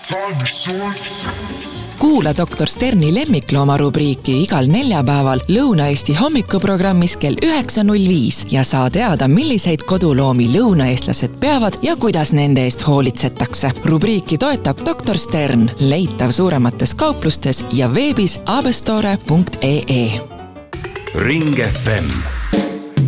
Kuula Dr. Sterni lemmiklooma rubriiki igal neljapäeval Lõuna-Eesti hommikuprogrammis kell 9.05 ja saa teada, milliseid koduloomi lõunaeestlased peavad ja kuidas nende eest hoolitsetakse. Rubriiki toetab Dr. Stern, leitav suuremates kauplustes ja veebis abestore.ee. Ring FM